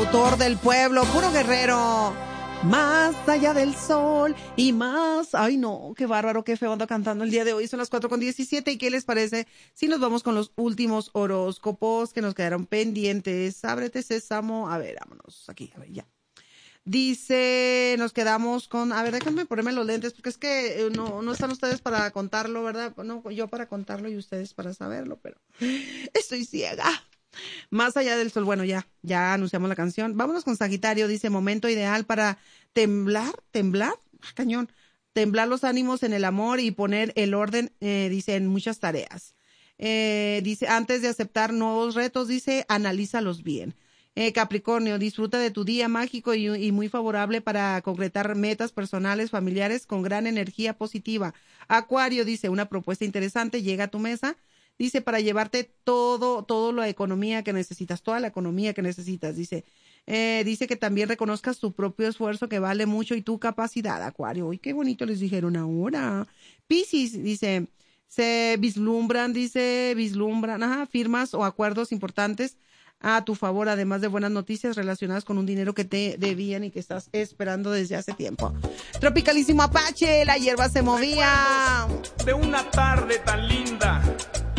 cantautor del pueblo, puro guerrero. Más allá del sol y más... Ay, no, qué bárbaro, qué feo ando cantando el día de hoy. Son las 4:17. ¿Y qué les parece si nos vamos con los últimos horóscopos que nos quedaron pendientes? Ábrete, sésamo. A ver, vámonos. Aquí, a ver, ya. Dice, nos quedamos con... A ver, déjenme ponerme los lentes, porque es que no están ustedes para contarlo, ¿verdad? No, yo para contarlo y ustedes para saberlo, pero estoy ciega. Más allá del sol, bueno, ya anunciamos la canción. Vámonos con Sagitario, dice, momento ideal para temblar, cañón, temblar los ánimos en el amor y poner el orden, dice, en muchas tareas. Dice, antes de aceptar nuevos retos, dice, analízalos bien. Capricornio, disfruta de tu día mágico y muy favorable para concretar metas personales, familiares con gran energía positiva. Acuario, dice, una propuesta interesante llega a tu mesa. Dice, para llevarte todo la economía que necesitas, toda la economía que necesitas, dice. Dice que también reconozcas tu propio esfuerzo que vale mucho y tu capacidad, Acuario. Uy, qué bonito les dijeron ahora. Piscis, dice, vislumbran, firmas o acuerdos importantes a tu favor, además de buenas noticias relacionadas con un dinero que te debían y que estás esperando desde hace tiempo. Tropicalísimo Apache, la hierba se movía. De una tarde tan linda,